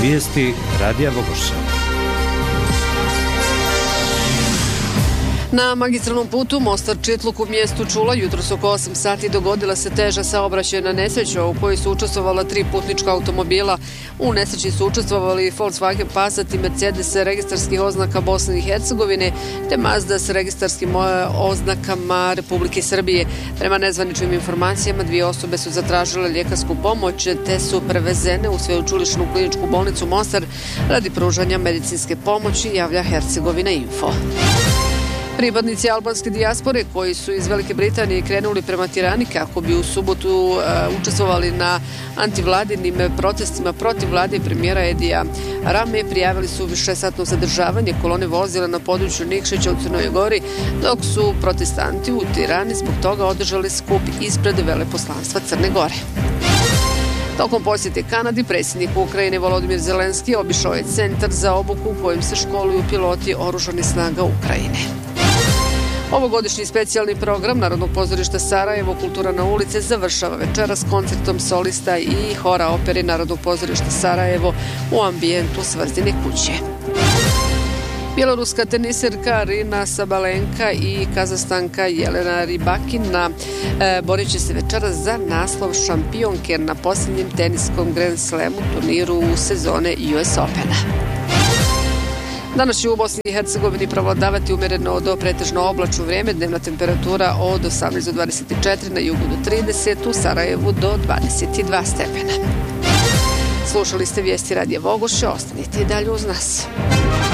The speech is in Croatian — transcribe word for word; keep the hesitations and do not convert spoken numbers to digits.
Vijesti Radija Vogošća. Na magistralnom putu Mostar-Čitluk u mjestu Čula jutros oko osam sati dogodila se teža saobraćajna nesreća u kojoj su učestvovala tri putnička automobila. U nesreći su učestvovali Volkswagen Passat i Mercedes registarskih oznaka Bosne i Hercegovine te Mazda s registarskim oznakama Republike Srbije. Prema nezvaničnim informacijama dvije osobe su zatražile ljekarsku pomoć te su prevezene u sveučilišnu kliničku bolnicu Mostar radi pružanja medicinske pomoći, javlja Hercegovina Info. Pripadnici albanske dijaspore koji su iz Velike Britanije krenuli prema Tirani kako bi u subotu uh, učestvovali na antivladinim protestima protiv vlade premijera Edija Rame prijavili su višesatno zadržavanje kolone vozila na području Nikšića u Crnoj Gori, dok su protestanti u Tirani zbog toga održali skup ispred veleposlanstva Crne Gore. Tokom posjete Kanadi, predsjednik Ukrajine Volodimir Zelenski obišao je centar za obuku u kojem se školuju piloti oružanih snaga Ukrajine. Ovogodišnji specijalni program Narodnog pozorišta Sarajevo Kultura na ulici završava večeras koncertom solista i hora opere Narodnog pozorišta Sarajevo u ambijentu Svrzdine kuće. Bjeloruska teniserka Arina Sabalenka i Kazahstanka Jelena Rybakina e, borit će se večeras za naslov šampionke na posljednjem teniskom Grand Slamu turniru u sezone U S Opena. Danas će u Bosni i Hercegovini prevladavati umjereno do pretežno oblačno vrijeme, dnevna temperatura od osamnaest do dvadeset četiri, na jugu do trideset, u Sarajevu do dvadeset dva stepena. Slušali ste vijesti Radija Vogošća, ostanite i dalje uz nas.